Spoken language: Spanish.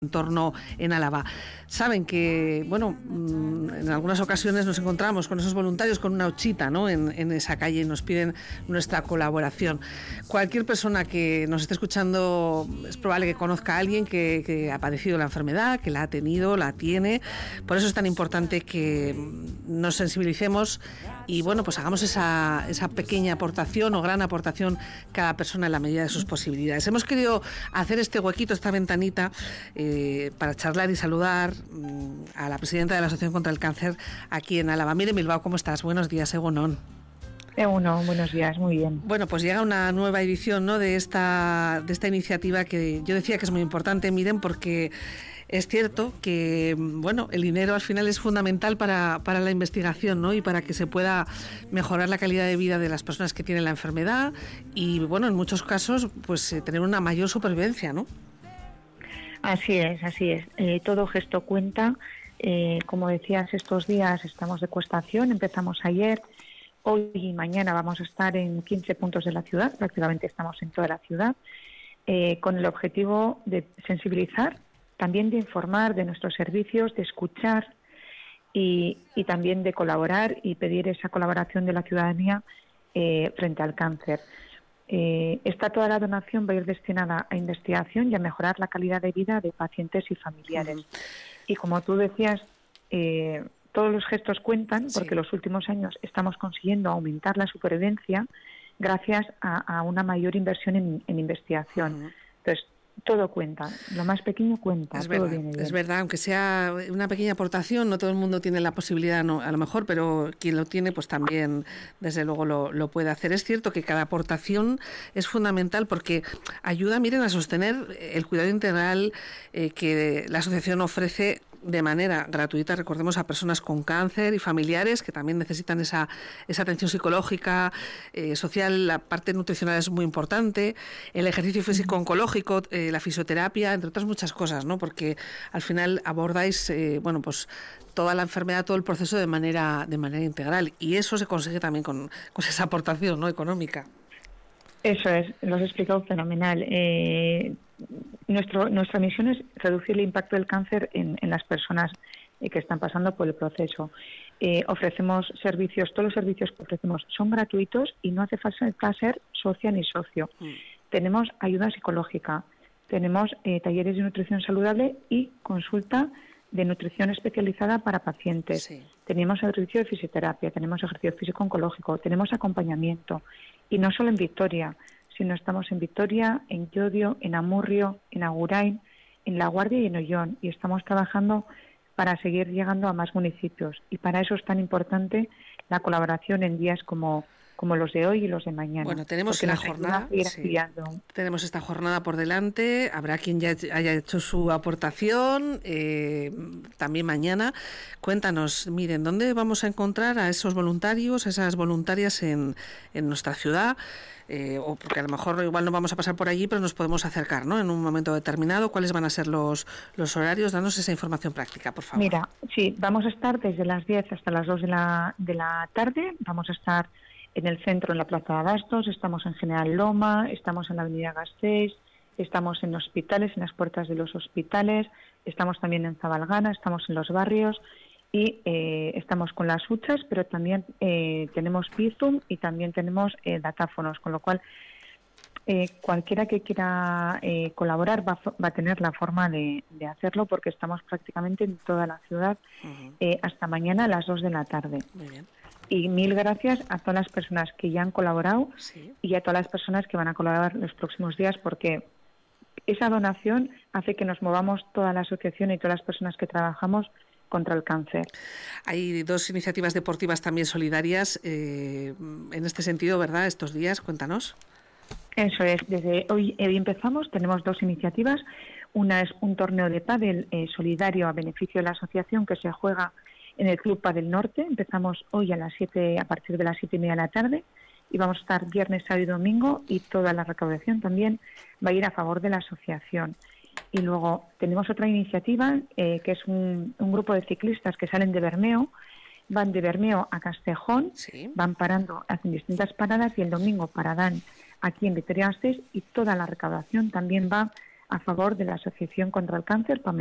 entorno en Álava. Saben que, bueno, en algunas ocasiones nos encontramos con esos voluntarios con una huchita, ¿no?, en esa calle y nos piden nuestra colaboración. Cualquier persona que nos esté escuchando es probable que conozca a alguien que ha padecido la enfermedad, que la ha tenido, la tiene. Por eso es tan importante que nos sensibilicemos y, bueno, pues hagamos esa pequeña aportación o gran aportación cada persona en la medida de sus posibilidades. Hemos querido hacer este huequito, esta ventanita, para charlar y saludar a la presidenta de la Asociación contra el Cáncer aquí en Álava. Miren, Bilbao, ¿cómo estás? Buenos días, Egunon. Egunon, buenos días, muy bien. Bueno, pues llega una nueva edición, ¿no?, de esta iniciativa que yo decía que es muy importante, miren, porque es cierto que, bueno, el dinero al final es fundamental para la investigación, ¿no?, y para que se pueda mejorar la calidad de vida de las personas que tienen la enfermedad y, bueno, en muchos casos, pues tener una mayor supervivencia, ¿no? Así es. Todo gesto cuenta. Como decías, estos días estamos de cuestación, empezamos ayer, hoy y mañana vamos a estar en 15 puntos de la ciudad, prácticamente estamos en toda la ciudad, con el objetivo de sensibilizar, también de informar de nuestros servicios, de escuchar y también de colaborar y pedir esa colaboración de la ciudadanía frente al cáncer. Toda la donación va a ir destinada a investigación y a mejorar la calidad de vida de pacientes y familiares. Uh-huh. Y como tú decías, todos los gestos cuentan, porque los últimos años estamos consiguiendo aumentar la supervivencia gracias a una mayor inversión en investigación. Uh-huh. Entonces, todo cuenta, lo más pequeño cuenta. Es todo verdad, viene bien. Es verdad, aunque sea una pequeña aportación, no todo el mundo tiene la posibilidad, no, a lo mejor, pero quien lo tiene, pues también, desde luego, lo puede hacer. Es cierto que cada aportación es fundamental porque ayuda, miren, a sostener el cuidado integral que la asociación ofrece de manera gratuita, recordemos, a personas con cáncer y familiares que también necesitan esa atención psicológica, social. La parte nutricional es muy importante, el ejercicio físico oncológico, la fisioterapia, entre otras muchas cosas, ¿no? Porque al final abordáis, bueno, pues toda la enfermedad, todo el proceso de manera integral, y eso se consigue también con esa aportación, ¿no?, económica. Eso es, lo has explicado fenomenal. Nuestra misión es reducir el impacto del cáncer en las personas que están pasando por el proceso. Ofrecemos servicios, todos los servicios que ofrecemos son gratuitos y no hace falta ser socia ni socio. Tenemos ayuda psicológica, tenemos talleres de nutrición saludable y consulta de nutrición especializada para pacientes. Sí. Tenemos servicio de fisioterapia, tenemos ejercicio físico oncológico, tenemos acompañamiento. Y no solo en Vitoria, sino estamos en Vitoria, en Llodio, en Amurrio, en Agurain, en La Guardia y en Ollón. Y estamos trabajando para seguir llegando a más municipios. Y para eso es tan importante la colaboración en días como los de hoy y los de mañana. Bueno, tenemos la jornada, tenemos esta jornada por delante, habrá quien ya haya hecho su aportación, también mañana. Cuéntanos, miren, ¿dónde vamos a encontrar a esos voluntarios, a esas voluntarias en nuestra ciudad? O porque a lo mejor igual no vamos a pasar por allí, pero nos podemos acercar, ¿no?, en un momento determinado. ¿Cuáles van a ser los horarios? Danos esa información práctica, por favor. Mira, sí, vamos a estar desde las 10 hasta las 2 de la tarde, vamos a estar en el centro, en la Plaza de Abastos, estamos en General Loma, estamos en la Avenida Gasteiz, estamos en hospitales, en las puertas de los hospitales, estamos también en Zabalgana, estamos en los barrios y estamos con las huchas, pero también tenemos Bizum y también tenemos datáfonos, con lo cual cualquiera que quiera colaborar va a tener la forma de hacerlo, porque estamos prácticamente en toda la ciudad. Uh-huh. Hasta mañana a las 2 de la tarde. Muy bien. Y mil gracias a todas las personas que ya han colaborado. Sí. Y a todas las personas que van a colaborar los próximos días, porque esa donación hace que nos movamos toda la asociación y todas las personas que trabajamos contra el cáncer. Hay dos iniciativas deportivas también solidarias en este sentido, ¿verdad?, estos días. Cuéntanos. Eso es, desde hoy empezamos, tenemos dos iniciativas. Una es un torneo de pádel solidario a beneficio de la asociación que se juega en el Club Pádel Norte. Empezamos hoy a partir de las 7:30 de la tarde, y vamos a estar viernes, sábado y domingo, y toda la recaudación también va a ir a favor de la asociación. Y luego tenemos otra iniciativa que es un grupo de ciclistas que salen de Bermeo, van de Bermeo a Castejón, sí. Van parando, hacen distintas paradas, y el domingo pararán aquí en Vitoria-Gasteiz, y toda la recaudación también va a favor de la Asociación contra el Cáncer,